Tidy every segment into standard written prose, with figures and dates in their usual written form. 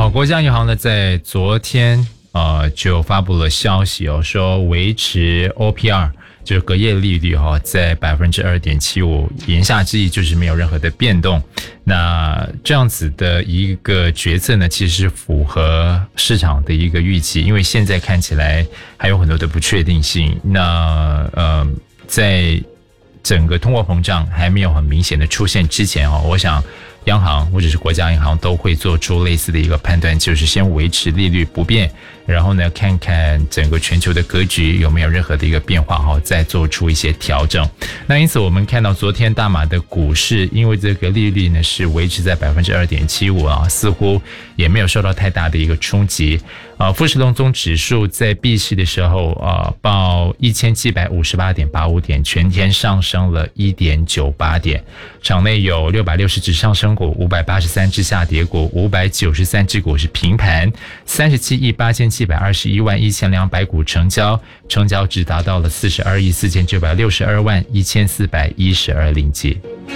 国家银行呢在昨天就发布了消息说维持 OPR 就是隔夜利率在 2.75%， 言下之意就是没有任何的变动。那这样子的一个决策呢，其实是符合市场的一个预期，因为现在看起来还有很多的不确定性。那在整个通货膨胀还没有很明显的出现之前我想央行或者是国家银行都会做出类似的一个判断，就是先维持利率不变，然后呢看看整个全球的格局有没有任何的一个变化再做出一些调整。那因此我们看到昨天大马的股市因为这个利率呢是维持在 2.75%似乎也没有受到太大的一个冲击。富时通综指数在闭市的时候报 1758.85 点，全天上升了 1.98 点，场内有660只上升股，583只下跌股，593只股是平盘，37亿8721万1200股成交，成交值达到了42亿4962万1412零几。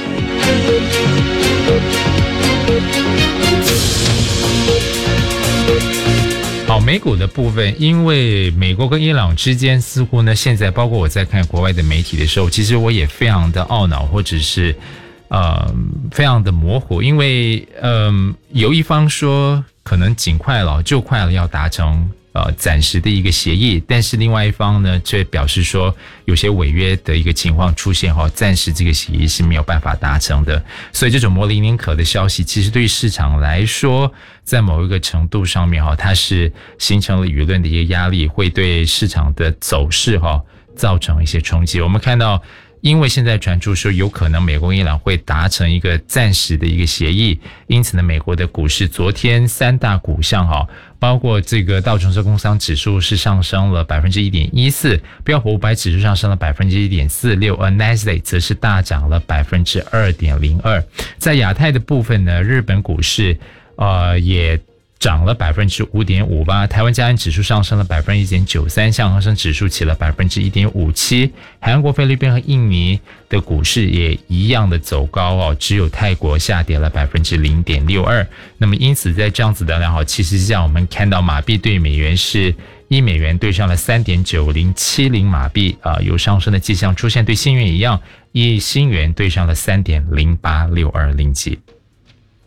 好，美股的部分，因为美国跟伊朗之间似乎呢，现在包括我在看国外的媒体的时候，其实我也非常的懊恼，或者是非常的模糊，因为有一方说可能尽快了，就快了要达成暂时的一个协议，但是另外一方呢却表示说有些违约的一个情况出现暂时这个协议是没有办法达成的。所以这种模棱两可的消息其实对于市场来说在某一个程度上面它是形成了舆论的一个压力，会对市场的走势造成一些冲击。我们看到因为现在传出说有可能美国跟伊朗会达成一个暂时的一个协议，因此呢美国的股市昨天三大股项包括这个道琼斯工商指数是上升了 1.14%， 标普500指数上升了 1.46%， 而 Nasdaq 则是大涨了 2.02%。 在亚太的部分呢，日本股市也涨了 5.58%， 台湾加权指数上升了 1.93%， 向恒生指数起了 1.57%。 韩国、菲律宾和印尼的股市也一样的走高只有泰国下跌了 0.62%。 那么因此在这样子的良好气势下，我们看到马币对美元是1美元对上了 3.9070 马币有上升的迹象出现，对新元一样，1新元对上了 3.0862 零几。